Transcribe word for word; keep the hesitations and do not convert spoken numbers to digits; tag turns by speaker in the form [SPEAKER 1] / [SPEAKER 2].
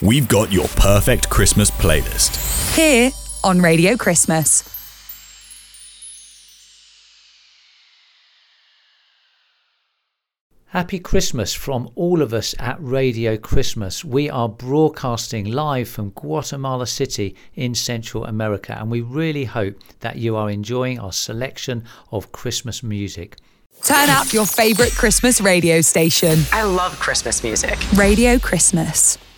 [SPEAKER 1] we've got your perfect Christmas playlist.
[SPEAKER 2] Here on Radio Christmas.
[SPEAKER 3] Happy Christmas from all of us at Radio Christmas. We are broadcasting live from Guatemala City in Central America, and we really hope that you are enjoying our selection of Christmas music.
[SPEAKER 2] Turn up your favourite Christmas radio station.
[SPEAKER 4] I love Christmas music.
[SPEAKER 2] Radio Christmas.